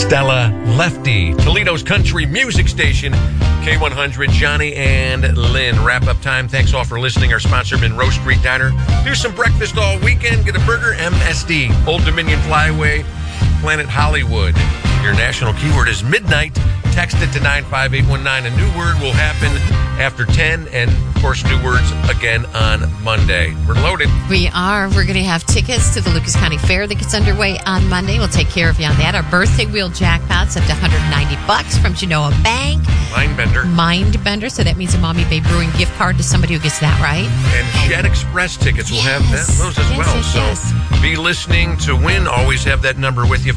Stella Lefty, Toledo's country music station, K100, Johnny and Lynn. Wrap-up time. Thanks all for listening. Our sponsor, Monroe Street Diner. Do some breakfast all weekend. Get a burger, MSD. Old Dominion Flyway, Planet Hollywood. Your national keyword is midnight. Text it to 95819. A new word will happen after 10, and, of course, new words again on Monday. We're loaded. We are. We're going to have tickets to the Lucas County Fair that gets underway on Monday. We'll take care of you on that. Our birthday wheel jackpots up to $190 from Genoa Bank. Mindbender. So that means a Mommy Bay Brewing gift card to somebody who gets that right. And Jet Express tickets. We'll have those as well. Yes. Be listening to win. Always have that number with you,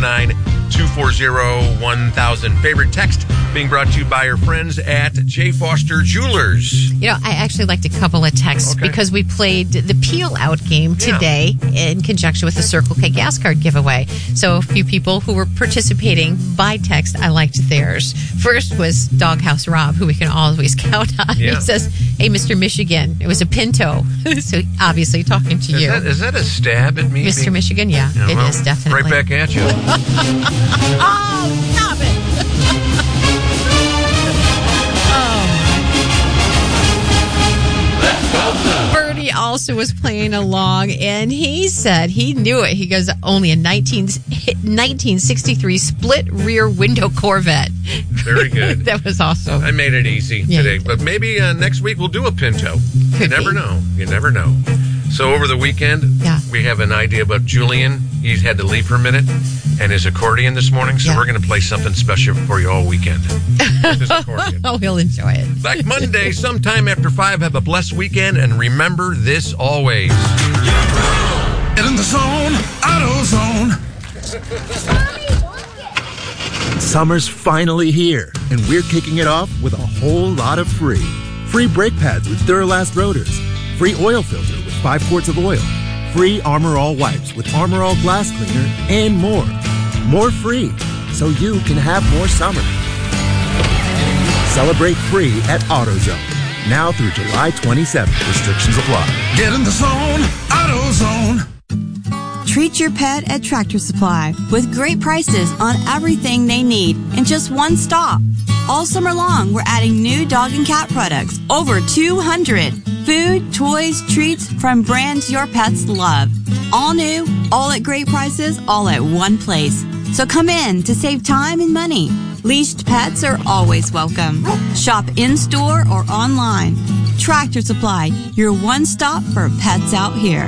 419-240-1000. Favorite text being brought to you by our friends at J. Foster Jewelers. You know, I actually liked a couple of texts because we played the Peel Out game today in conjunction with the Circle K gas card giveaway. So a few people who were participating by text, I liked theirs. First was Doghouse Rob, who we can always count on. Yeah. He says, "Hey, Mr. Michigan, it was a Pinto." So obviously talking to you. Is that a stab at me? Mr. Michigan? Yeah, it is definitely. Right back at you. Oh, stop it. Bertie also was playing along, and he said he knew it. He goes, only a 1963 split rear window Corvette. Very good. That was awesome. I made it easy today, but maybe next week we'll do a Pinto. You never know. You never know. So over the weekend, we have an idea about Julian. He's had to leave for a minute, and his accordion this morning, so we're going to play something special for you all weekend with his accordion. Oh, he'll enjoy it. Back Monday, sometime after 5. Have a blessed weekend, and remember this always. Get in the zone, AutoZone. Summer's finally here, and we're kicking it off with a whole lot of free. Free brake pads with Duralast rotors. Free oil filter with 5 quarts of oil. Free Armor All wipes with Armor All glass cleaner, and more. More free, so you can have more summer. Celebrate free at AutoZone. Now through July 27th. Restrictions apply. Get in the zone, AutoZone. Treat your pet at Tractor Supply with great prices on everything they need in just one stop. All summer long, we're adding new dog and cat products, over 200. Food, toys, treats from brands your pets love. All new, all at great prices, all at one place. So come in to save time and money. Leashed pets are always welcome. Shop in-store or online. Tractor Supply, your one stop for pets out here.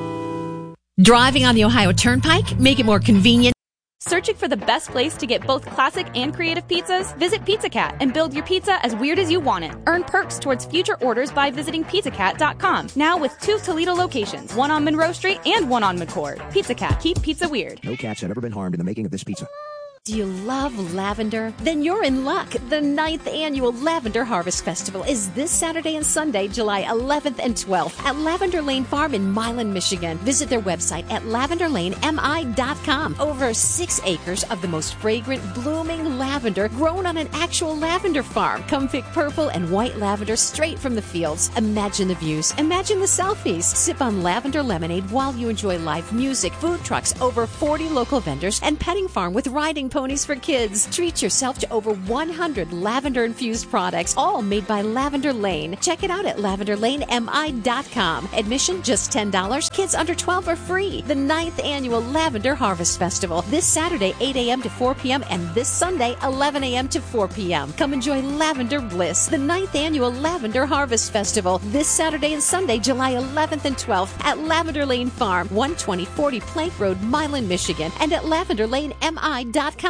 Driving on the Ohio Turnpike? Make it more convenient. Searching for the best place to get both classic and creative pizzas? Visit Pizza Cat and build your pizza as weird as you want it. Earn perks towards future orders by visiting pizzacat.com. Now with 2 Toledo locations, one on Monroe Street and one on McCord. Pizza Cat, keep pizza weird. No cats have ever been harmed in the making of this pizza. Do you love lavender? Then you're in luck. The 9th Annual Lavender Harvest Festival is this Saturday and Sunday, July 11th and 12th at Lavender Lane Farm in Milan, Michigan. Visit their website at lavenderlanemi.com. Over 6 acres of the most fragrant, blooming lavender grown on an actual lavender farm. Come pick purple and white lavender straight from the fields. Imagine the views. Imagine the selfies. Sip on lavender lemonade while you enjoy live music, food trucks, over 40 local vendors, and petting farm with riding ponies for kids. Treat yourself to over 100 lavender-infused products, all made by Lavender Lane. Check it out at lavenderlanemi.com. Admission just $10. Kids under 12 are free. The 9th Annual Lavender Harvest Festival. This Saturday, 8 a.m. to 4 p.m. and this Sunday, 11 a.m. to 4 p.m. Come enjoy lavender bliss. The 9th Annual Lavender Harvest Festival. This Saturday and Sunday, July 11th and 12th at Lavender Lane Farm, 12040 Plank Road, Milan, Michigan, and at lavenderlanemi.com.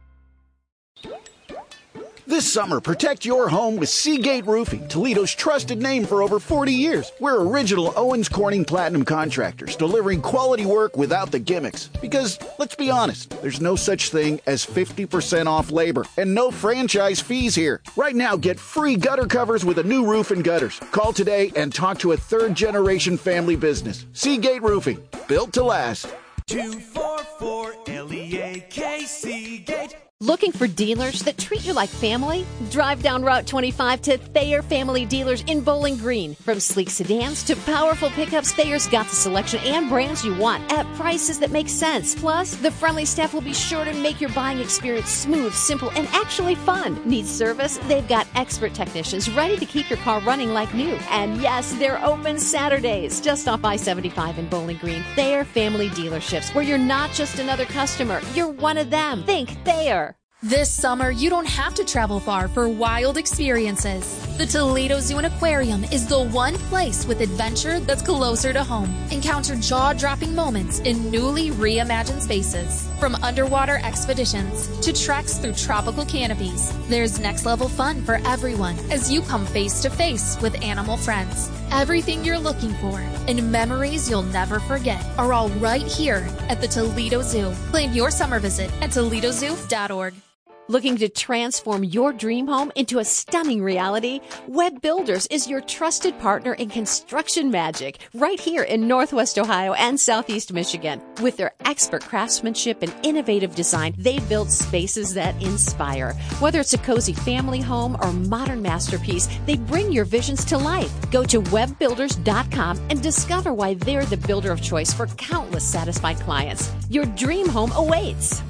This summer, protect your home with Seagate Roofing, Toledo's trusted name for over 40 years. We're original Owens Corning Platinum contractors, delivering quality work without the gimmicks. Because, let's be honest, there's no such thing as 50% off labor and no franchise fees here. Right now, get free gutter covers with a new roof and gutters. Call today and talk to a third-generation family business. Seagate Roofing, built to last. 244 LEAK Seagate. Looking for dealers that treat you like family? Drive down Route 25 to Thayer Family Dealers in Bowling Green. From sleek sedans to powerful pickups, Thayer's got the selection and brands you want at prices that make sense. Plus, the friendly staff will be sure to make your buying experience smooth, simple, and actually fun. Need service? They've got expert technicians ready to keep your car running like new. And yes, they're open Saturdays. Just off I-75 in Bowling Green. Thayer Family Dealerships, where you're not just another customer, you're one of them. Think Thayer. This summer, you don't have to travel far for wild experiences. The Toledo Zoo and Aquarium is the one place with adventure that's closer to home. Encounter jaw-dropping moments in newly reimagined spaces. From underwater expeditions to treks through tropical canopies, there's next-level fun for everyone as you come face-to-face with animal friends. Everything you're looking for and memories you'll never forget are all right here at the Toledo Zoo. Plan your summer visit at ToledoZoo.org. Looking to transform your dream home into a stunning reality? Webb Builders is your trusted partner in construction magic right here in Northwest Ohio and Southeast Michigan. With their expert craftsmanship and innovative design, they build spaces that inspire. Whether it's a cozy family home or modern masterpiece, they bring your visions to life. Go to webbbuilders.com and discover why they're the builder of choice for countless satisfied clients. Your dream home awaits.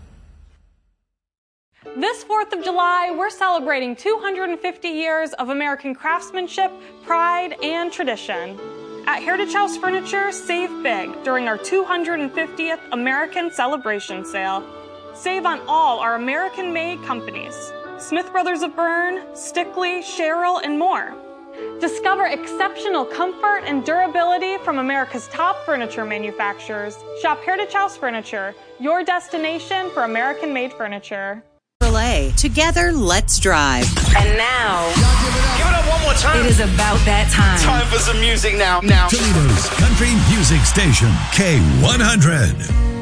This 4th of July, we're celebrating 250 years of American craftsmanship, pride, and tradition. At Heritage House Furniture, save big during our 250th American Celebration Sale. Save on all our American-made companies: Smith Brothers of Bern, Stickley, Sherrill, and more. Discover exceptional comfort and durability from America's top furniture manufacturers. Shop Heritage House Furniture, your destination for American-made furniture. Together, let's drive. And now, give it up one more time. It is about that time. Time for some music now. Toledo's country music station, K100.